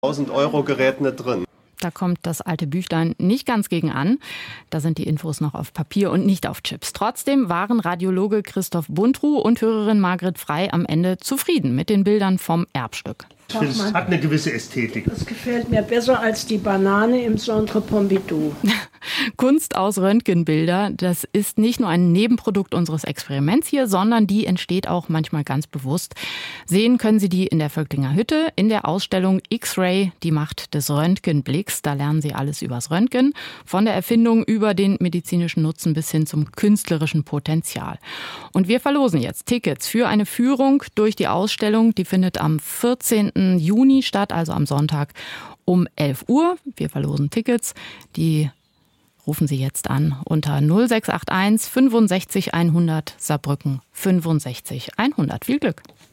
1.000-Euro-Gerät nicht drin. Da kommt das alte Büchlein nicht ganz gegen an. Da sind die Infos noch auf Papier und nicht auf Chips. Trotzdem waren Radiologe Christoph Buntruh und Hörerin Margret Frey am Ende zufrieden mit den Bildern vom Erbstück. Ich finde, es hat eine gewisse Ästhetik. Das gefällt mir besser als die Banane im Centre Pompidou. Kunst aus Röntgenbilder, das ist nicht nur ein Nebenprodukt unseres Experiments hier, sondern die entsteht auch manchmal ganz bewusst. Sehen können Sie die in der Völklinger Hütte in der Ausstellung X-Ray, die Macht des Röntgenblicks. Da lernen Sie alles übers Röntgen, von der Erfindung über den medizinischen Nutzen bis hin zum künstlerischen Potenzial. Und wir verlosen jetzt Tickets für eine Führung durch die Ausstellung. Die findet am 14. Juni statt, also am Sonntag um 11 Uhr. Wir verlosen Tickets, die rufen Sie jetzt an unter 0681 65 100 Saarbrücken 65 100. Viel Glück!